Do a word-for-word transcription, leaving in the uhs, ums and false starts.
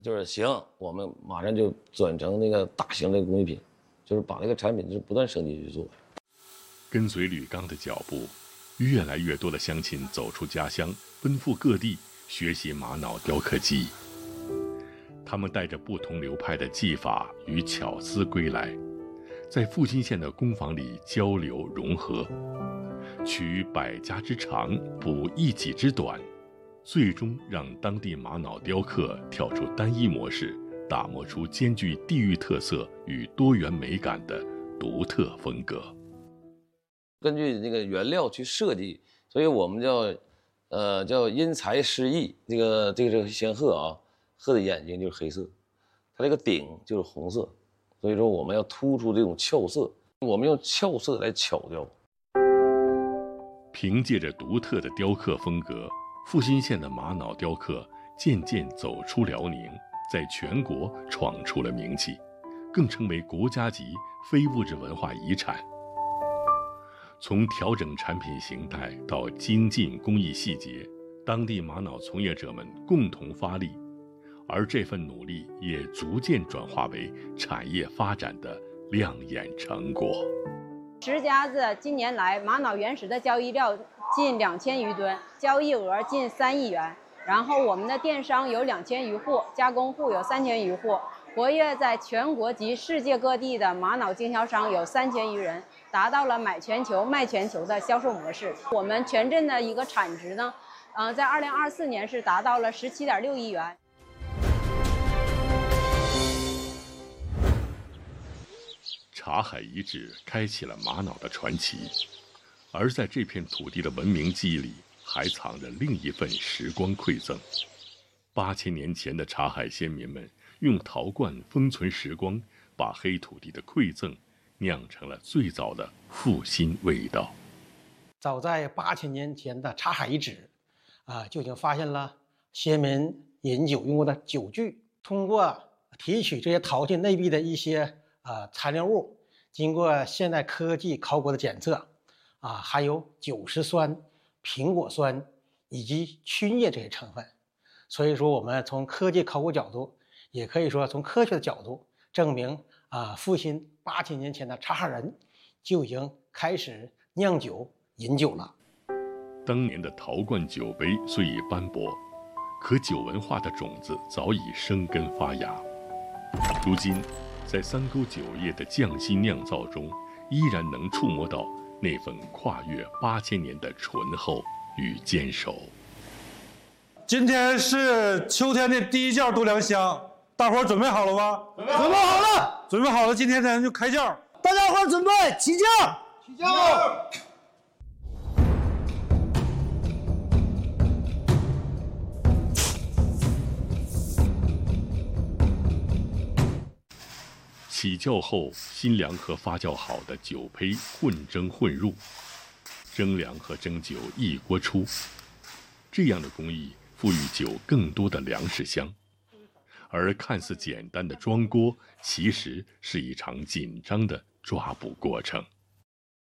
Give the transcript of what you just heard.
就是行，我们马上就转成那个大型的工艺品，就是把这个产品就是不断升级去做。 跟随吕刚的脚步，越来越多的乡亲走出家乡，奔赴各地学习玛瑙雕刻技艺。他们带着不同流派的技法与巧思归来，在富新县的工坊里交流融合，取百家之长，补一己之短，最终让当地玛瑙雕刻跳出单一模式，打磨出兼具地域特色与多元美感的独特风格。 根据那个原料去设计，所以我们叫，呃，叫因材施艺。这个这个这个仙鹤啊，鹤的眼睛就是黑色，它这个顶就是红色，所以说我们要突出这种俏色，我们用俏色来巧雕。 凭借着独特的雕刻风格，富新县的玛瑙雕刻渐渐走出辽宁，在全国闯出了名气，更成为国家级非物质文化遗产。从调整产品形态到精进工艺细节，当地玛瑙从业者们共同发力，而这份努力也逐渐转化为产业发展的亮眼成果。 石家子今年来玛瑙原石的交易量近两千余吨，交易额近三亿元。然后我们的电商有两千余户，加工户有三千余户，活跃在全国及世界各地的玛瑙经销商有三千余人，达到了买全球卖全球的销售模式。我们全镇的一个产值呢，呃，在二零二四年是达到了十七点六亿元。 茶海遗址开启了玛瑙的传奇，而在这片土地的文明记忆里，还藏着另一份时光馈赠。八千年前的茶海先民们用陶罐封存时光，把黑土地的馈赠酿成了最早的复兴味道。 早在八千年前的茶海遗址，啊，就已经发现了先民饮酒用过的酒具。通过提取这些陶器内壁的一些啊残留物，经过现代科技考古的检测，啊，含有酒石酸、苹果酸以及曲液这些成分。所以说，我们从科技考古角度，也可以说从科学的角度证明啊，复兴八千年前的茶海人就已经开始酿酒饮酒了。 当年的陶罐酒杯虽已斑驳，可酒文化的种子早已生根发芽。如今，在三沟酒业的匠心酿造中，依然能触摸到那份跨越八千年的醇厚与坚守。 今天是秋天的第一窖度量香，大伙儿准备好了吗？ 准备好了， 准备好了，今天咱就开窖。 大家伙儿准备起窖，起窖。 起窖后，新粮和发酵好的酒胚混蒸混入，蒸粮和蒸酒一锅出。这样的工艺赋予酒更多的粮食香，而看似简单的装锅，其实是一场紧张的抓捕过程。